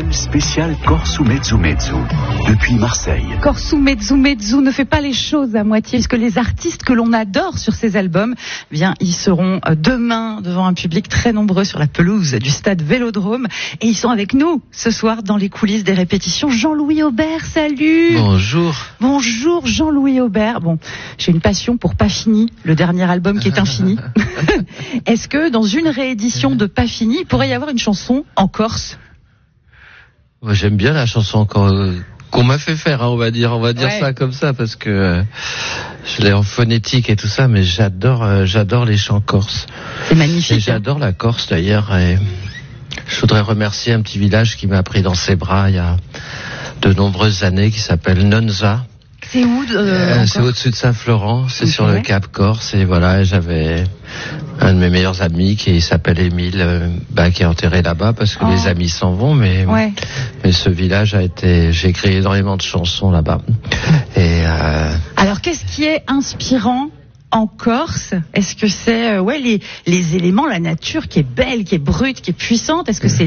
vol spécial Corsu Mezzu Mezzu depuis Marseille. Corsu Mezzu Mezzu ne fait pas les choses à moitié, puisque les artistes que l'on adore sur ces albums, eh bien, ils seront demain devant un public très nombreux sur la pelouse du stade Vélodrome, et ils sont avec nous ce soir dans les coulisses des répétitions. Jean-Louis Aubert, salut. Bonjour. Bonjour Jean-Louis Aubert. Bon, j'ai une passion pour Pas Fini, le dernier album qui est infini. Est-ce que dans une réédition de Pas Fini, il pourrait y avoir une chanson en Corse? Moi, j'aime bien la chanson qu'on m'a fait faire, hein, on va dire Ouais. ça comme ça, parce que je l'ai en phonétique et tout ça, mais j'adore les chants corses. C'est magnifique. Et j'adore la Corse d'ailleurs, et je voudrais remercier un petit village qui m'a pris dans ses bras il y a de nombreuses années, qui s'appelle Nonza. C'est où c'est au-dessus de Saint-Florent, c'est sur le Cap Corse, et voilà, et j'avais un de mes meilleurs amis qui s'appelle Émile, qui est enterré là-bas, parce que les amis s'en vont, mais ce village j'ai écrit énormément de chansons là-bas. Et alors, qu'est-ce qui est inspirant en Corse? Est-ce que c'est les éléments, la nature qui est belle, qui est brute, qui est puissante? Est-ce que c'est